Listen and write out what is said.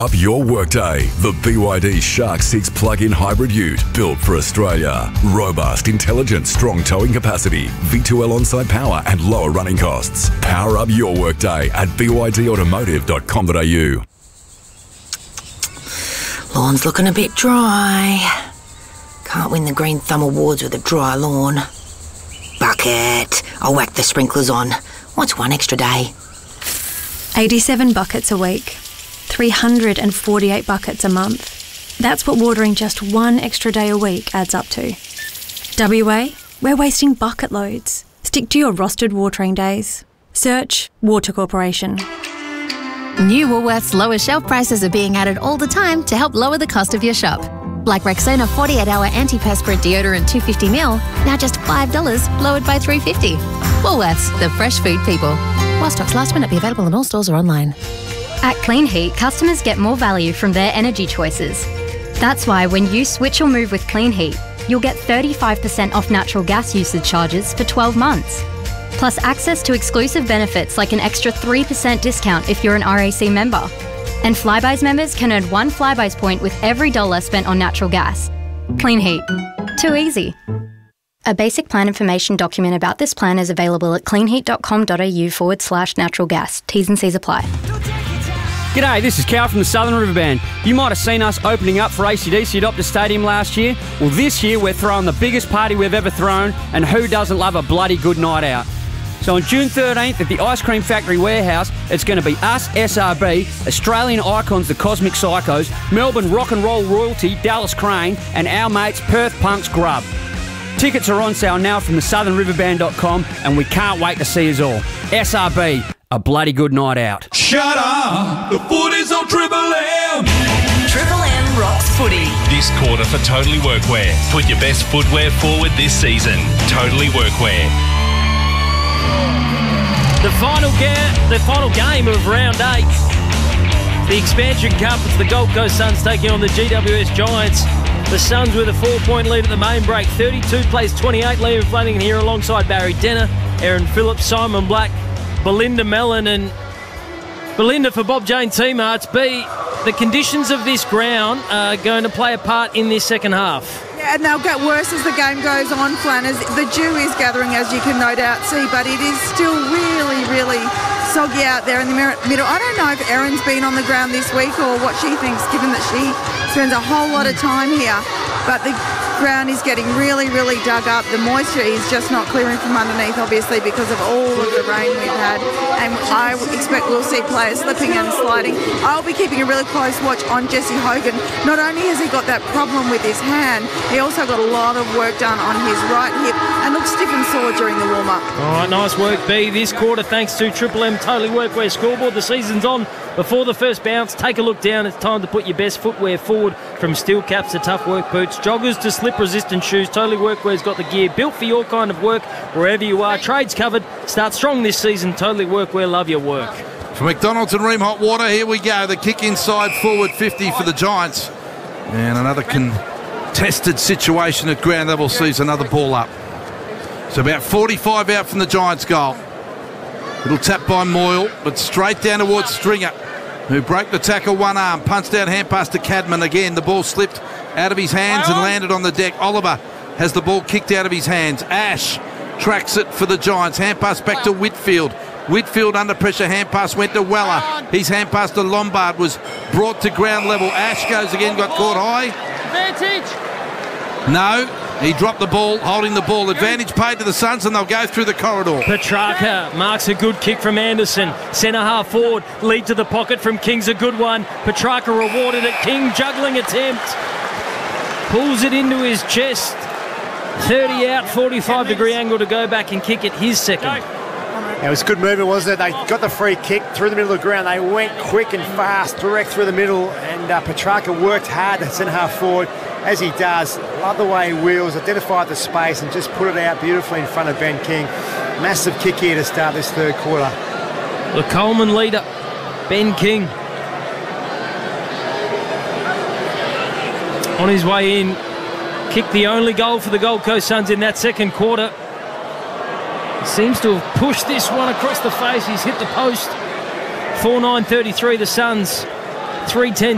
Up your workday. The BYD Shark 6 plug-in hybrid ute built for Australia. Robust, intelligent, strong towing capacity, V2L on-site power and lower running costs. Power up your workday at bydautomotive.com.au. Lawn's looking a bit dry. Can't win the Green Thumb Awards with a dry lawn. Bucket. I'll whack the sprinklers on. What's one extra day? 87 buckets a week. 348 buckets a month. That's what watering just one extra day a week adds up to. WA, we're wasting bucket loads. Stick to your rostered watering days. Search Water Corporation. New Woolworths lower shelf prices are being added all the time to help lower the cost of your shop. Like Rexona 48-hour antiperspirant deodorant 250ml, now just $5, lowered by $3.50. Woolworths, the fresh food people. While stocks last, may not be available in all stores or online. At Clean Heat, customers get more value from their energy choices. That's why when you switch or move with Clean Heat, you'll get 35% off natural gas usage charges for 12 months. Plus access to exclusive benefits like an extra 3% discount if you're an RAC member. And Flybuys members can earn 1 Flybuys point with every dollar spent on natural gas. Clean Heat. Too easy. A basic plan information document about this plan is available at cleanheat.com.au/natural gas. T's and C's apply. G'day, this is Cal from the Southern River Band. You might have seen us opening up for AC/DC at Optus Stadium last year. Well, this year we're throwing the biggest party we've ever thrown, and who doesn't love a bloody good night out? So on June 13th at the Ice Cream Factory Warehouse, it's going to be us, SRB, Australian Icons, the Cosmic Psychos, Melbourne Rock and Roll Royalty, Dallas Crane, and our mates Perth Punks Grub. Tickets are on sale now from thesouthernriverband.com, and we can't wait to see us all. SRB, a bloody good night out. Shut up! The footy's on Triple M! Triple M rocks footy. This quarter for Totally Workwear. Put your best footwear forward this season. Totally Workwear. The final game of round 8. The Expansion Cup, it's the Gold Coast Suns taking on the GWS Giants. The Suns with a 4-point lead at the main break. 32 plays 28. Liam Flanagan here alongside Barry Denner, Aaron Phillips, Simon Black, Belinda Mellon, and Belinda for Bob Jane Teamarts. B, the conditions of this ground are going to play a part in this second half. Yeah, and they'll get worse as the game goes on, Flanners. The dew is gathering, as you can no doubt see, but it is still really, really soggy out there in the middle. I don't know if Erin's been on the ground this week or what she thinks, given that she spends a whole lot of time here. But the ground is getting really, really dug up. The moisture is just not clearing from underneath, obviously, because of all of the rain we've had. And I expect we'll see players slipping and sliding. I'll be keeping a really close watch on Jesse Hogan. Not only has he got that problem with his hand, he also got a lot of work done on his right hip and looks stiff and sore during the warm-up. All right, nice work, B. This quarter, thanks to Triple M Totally Workwear scoreboard. The season's on. Before the first bounce, take a look down. It's time to put your best footwear forward, from steel caps to tough work boots, joggers to slip-resistant shoes. Totally Workwear's got the gear built for your kind of work, wherever you are. Trades covered. Start strong this season. Totally Workwear, love your work. For McDonald's and Ream Hot Water, here we go. The kick inside forward 50 for the Giants. And another contested situation at ground level sees another ball up. So about 45 out from the Giants' goal. Little tap by Moyle, but straight down towards Stringer, who broke the tackle one arm, punched out hand pass to Cadman again. The ball slipped out of his hands and landed on the deck. Oliver has the ball kicked out of his hands. Ash tracks it for the Giants. Hand pass back to Whitfield. Whitfield under pressure. Hand pass went to Weller. His hand pass to Lombard was brought to ground level. Ash goes again, got caught high. Advantage. No, he dropped the ball, holding the ball. Advantage paid to the Suns, and they'll go through the corridor. Petrarca marks a good kick from Anderson. Centre half forward, lead to the pocket from King's a good one. Petrarca rewarded it. King juggling attempt. Pulls it into his chest. 30 out, 45-degree angle to go back and kick it, his second. It was good movement, wasn't it? They got the free kick through the middle of the ground. They went quick and fast, direct through the middle, and Petrarca worked hard at centre half forward, as he does. Love the way he wheels, identified the space, and just put it out beautifully in front of Ben King. Massive kick here to start this third quarter. The Coleman leader, Ben King. On his way in, kicked the only goal for the Gold Coast Suns in that second quarter. He seems to have pushed this one across the face. He's hit the post. 4-9-33 the Suns. 3:10